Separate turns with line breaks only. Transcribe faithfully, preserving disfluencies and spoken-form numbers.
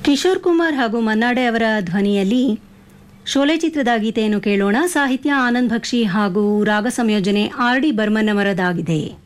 ಕಿಶೋರ್ ಕುಮಾರ್ ಹಾಗೂ ಮನ್ನಾಡೆ ಅವರ ಧ್ವನಿಯಲ್ಲಿ ಶೋಲೆ ಚಿತ್ರದ ಗೀತೆಯನ್ನು ಕೇಳೋಣ. ಸಾಹಿತ್ಯ ಆನಂದ್ ಭಕ್ಷಿ ಹಾಗೂ ರಾಗ ಸಂಯೋಜನೆ ಆರ್ ಡಿ ಬರ್ಮನ್ ಅವರದಾಗಿದೆ.